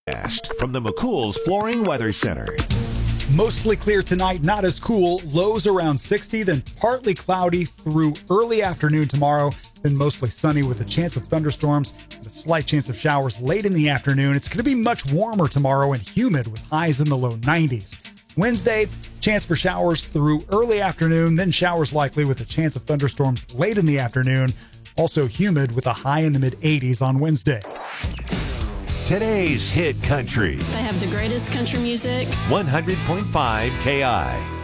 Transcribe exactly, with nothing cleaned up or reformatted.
From the McCool's Flooring Weather Center. Mostly clear tonight, not as cool. Lows around sixty, then partly cloudy through early afternoon tomorrow, then mostly sunny with a chance of thunderstorms and a slight chance of showers late in the afternoon. It's going to be much warmer tomorrow and humid with highs in the low nineties. Wednesday, chance for showers through early afternoon, then showers likely with a chance of thunderstorms late in the afternoon. Also humid with a high in the mid eighties on Wednesday. Today's Hit Country. I have the greatest country music. one hundred point five K I.